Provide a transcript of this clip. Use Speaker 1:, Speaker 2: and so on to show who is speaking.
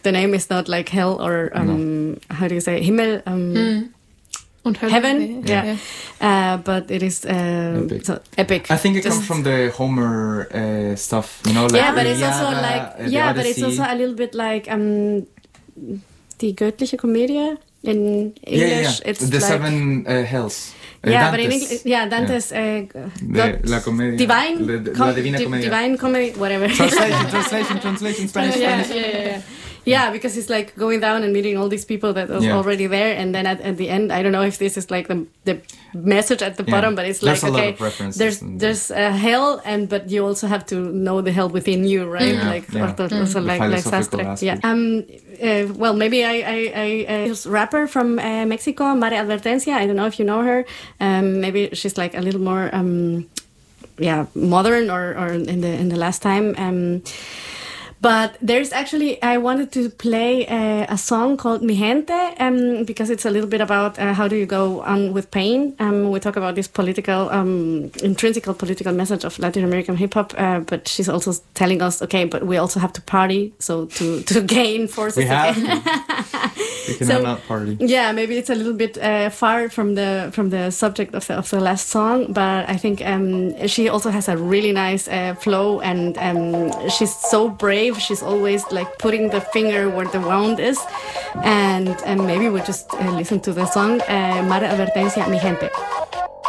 Speaker 1: The name is not like hell or how do you say Himmel?
Speaker 2: Und Hölle.
Speaker 1: Heaven, but it is
Speaker 3: epic.
Speaker 1: So epic.
Speaker 3: I think it comes from the Homer stuff, you know, like
Speaker 1: but it's also
Speaker 3: Iliada,
Speaker 1: like but it's also a little bit like die göttliche Komödie in English. It's
Speaker 3: the
Speaker 1: like,
Speaker 3: 7 hells.
Speaker 1: Yeah,
Speaker 3: Dante's.
Speaker 1: but in English, Dante's
Speaker 3: La Comedia. La Divina Comedia.
Speaker 1: Divine Comedy, whatever.
Speaker 3: Translation, Spanish.
Speaker 1: Yeah, because it's like going down and meeting all these people that are already there, and then at the end, I don't know if this is like the message at the bottom, but it's like,
Speaker 3: there's a lot of references.
Speaker 1: There's a hell, but you also have to know the hell within you, right? Also like Sastre. Yeah. Well, maybe I this rapper from Mexico, Mare Advertencia. I don't know if you know her. Maybe she's like a little more modern or in the last time. But there's actually, I wanted to play a song called Mi Gente, because it's a little bit about how do you go on with pain. We talk about this political, intrinsic political message of Latin American hip hop, but she's also telling us, okay, but we also have to party, so to gain forces.
Speaker 3: We have We cannot not party.
Speaker 1: Yeah, maybe it's a little bit far from the subject of the last song, but I think she also has a really nice flow, and she's so brave. She's always like putting the finger where the wound is, and maybe we'll just listen to the song Mare Advertencia, Mi Gente.